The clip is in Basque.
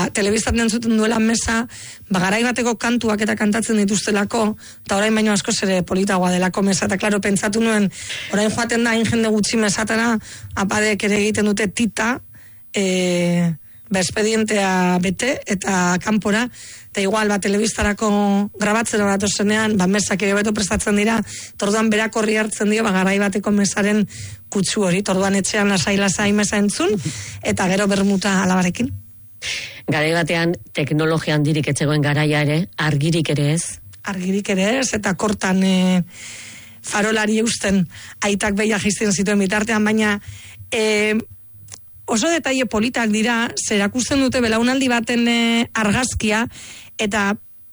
telebistan entzuten duela mesa, garai bateko kantuak eta kantatzen dituztelako, eta orain baino askoz ere politagoa delako mesa, eta klaro, pentsatu nuen, orain joaten da, jende gutxi mesatara, apadek ere egiten dute tita, expedientea bete, eta kanpora, eta igual, telebistarako grabatzen bat ozenean, mesak ere beto prestatzen dira, torduan berak horri hartzen dio, garai bateko mesaren kutsu hori, torduan etxean lasai mesa entzun, eta gero bermuta alabarekin. Garai batean, teknologia handirik etzegoen garaia ere, argirik ere ez? Argirik ere ez, eta kortan farolari eusten aitak behia jizten zituen bitartean, baina oso detaile politak dira, zerakusten dute belaunaldi baten argazkia, eta